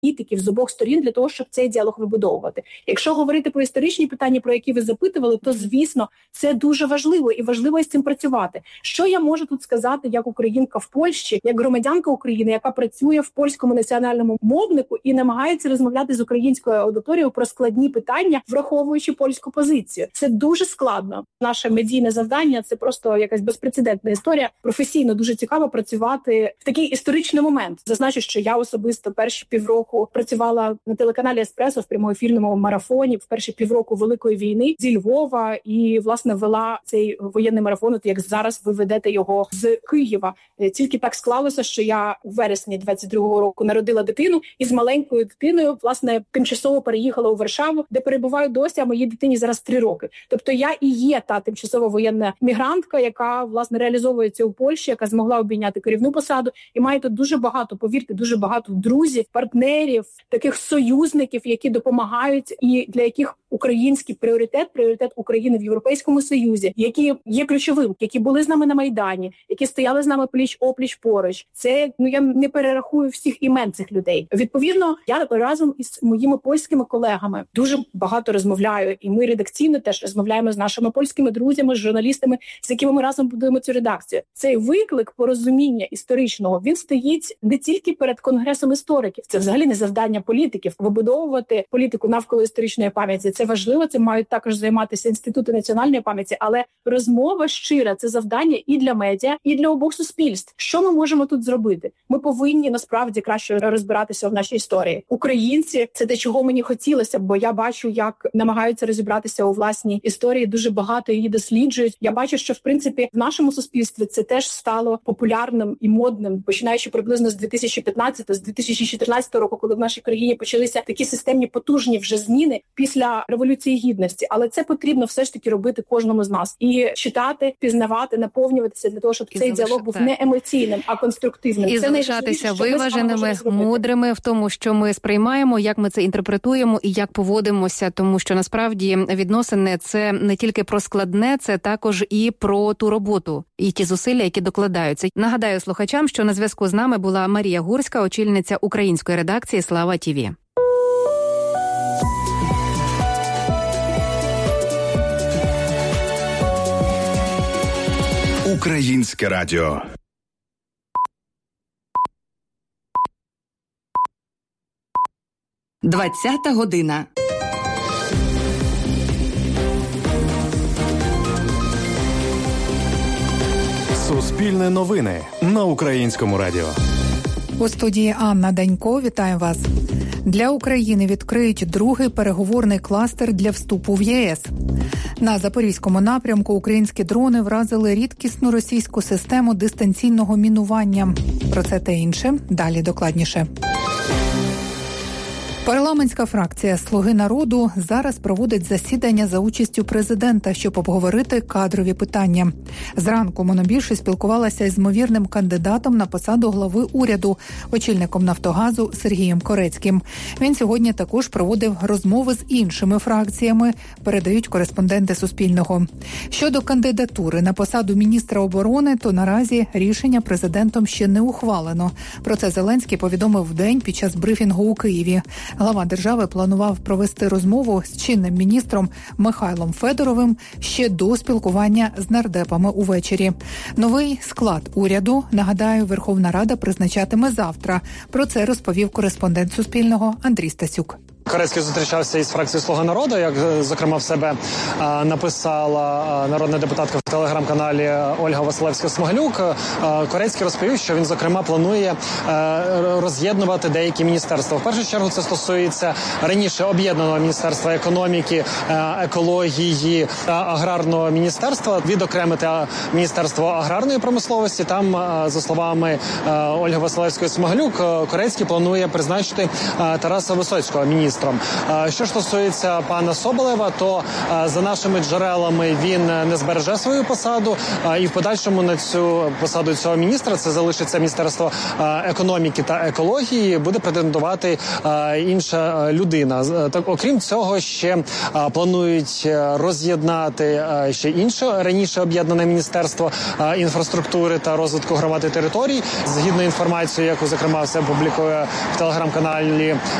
політиків з обох сторін для того, щоб цей діалог вибудовувати. Якщо говорити про історичні питання, про які ви запитували, то, звісно, це дуже важливо і важливо із цим працювати. Що я можу тут сказати як українка в Польщі, як громадянка України, яка працює в польському національному мовнику і намагається розмовляти з українською аудиторією про складні питання, враховуючи польську позицію. Це дуже складно. Наше медійне завдання – це просто якась безпрецедентна історія. Професійно дуже цікаво працювати в такий історичний момент. Зазначу, що я особисто перші півроку працювала на телеканалі «Еспресо» в прямоефірному марафоні в перші півроку Великої війни зі Львова і, власне, вела цей воєнний марафон, як зараз ви ведете його з Києва. Тільки так склалося, що я у вересні 22-го року народила дитину і з маленькою дитиною, власне, тимчасово переїхала у Варшаву, де перебуваю досі, а моїй дитині зараз 3 роки. Тобто я і є та тимчасово воєнна мігрантка, яка, власне, реалізовується у Польщі, яка змогла обійняти керівну посаду і має тут дуже багато, повірте, дуже багато друзів, партнерів, таких союзників, які допомагають і для яких український пріоритет України в Європейському Союзі, які є ключовим, які були з нами на Майдані, які стояли з нами пліч-опліч поруч. Це, я не перерахую всіх імен цих людей. Відповідно, я разом із моїми польськими колегами дуже багато розмовляю, і ми редакційно теж розмовляємо з нашими польськими друзями, з журналістами, з якими ми разом будуємо цю редакцію. Цей виклик порозуміння історичного, він стоїть не тільки перед Конгресом істориків. Це взагалі не завдання політиків вибудовувати політику навколо історичної пам'яті. Це важливо, це мають також займатися інститути національної пам'яті, але розмова щира – це завдання і для медіа, і для обох суспільств. Що ми можемо тут зробити? Ми повинні насправді краще розбиратися в нашій історії. Українці – це те, чого мені хотілося, бо я бачу, як намагаються розібратися у власній історії, дуже багато її досліджують. Я бачу, що в принципі в нашому суспільстві це теж стало популярним і модним, починаючи приблизно з 2015, з 2014 року, коли в нашій країні почалися такі системні потужні вже зміни після Революції Гідності. Але це потрібно все ж таки робити кожному з нас. І читати, пізнавати, наповнюватися для того, щоб цей діалог був не емоційним, а конструктивним. І залишатися виваженими, мудрими в тому, що ми сприймаємо, як ми це інтерпретуємо і як поводимося. Тому що насправді відносини – це не тільки про складне, це також і про ту роботу, і ті зусилля, які докладаються. Нагадаю слухачам, що на зв'язку з нами була Марія Гурська, очільниця української редакції «Слава ТІВІ». Українське радіо. Двадцята година. Суспільне новини на Українському радіо. У студії Анна Данько. Вітаю вас. Для України відкриють другий переговорний кластер для вступу в ЄС. На Запорізькому напрямку українські дрони вразили рідкісну російську систему дистанційного мінування. Про це та інше далі докладніше. Парламентська фракція «Слуги народу» зараз проводить засідання за участю президента, щоб обговорити кадрові питання. Зранку монобільшість спілкувалася із ймовірним кандидатом на посаду глави уряду, очільником «Нафтогазу» Сергієм Корецьким. Він сьогодні також проводив розмови з іншими фракціями, передають кореспонденти Суспільного. Щодо кандидатури на посаду міністра оборони, то наразі рішення президентом ще не ухвалено. Про це Зеленський повідомив вдень під час брифінгу у Києві. Глава держави планував провести розмову з чинним міністром Михайлом Федоровим ще до спілкування з нардепами увечері. Новий склад уряду, нагадаю, Верховна Рада призначатиме завтра. Про це розповів кореспондент Суспільного Андрій Стасюк. Корецький зустрічався із фракцією «Слуга народу», як, зокрема, в себе написала народна депутатка в телеграм-каналі Ольга Василевська-Смаглюк. Корецький розповів, що він, зокрема, планує роз'єднувати деякі міністерства. В першу чергу це стосується раніше об'єднаного міністерства економіки, екології та аграрного міністерства. Відокремити Міністерство аграрної промисловості. Там, за словами Ольги Василевської-Смаглюк, Корецький планує призначити Тараса Висоцького міністром. міністром. Що ж стосується пана Соболєва, то за нашими джерелами він не збереже свою посаду, і в подальшому на цю посаду цього міністра, це залишиться Міністерство економіки та екології, буде претендувати інша людина. Так, окрім цього, ще планують роз'єднати ще інше раніше об'єднане Міністерство інфраструктури та розвитку громад і територій. Згідно інформацією, яку, зокрема, все публікує в телеграм-каналі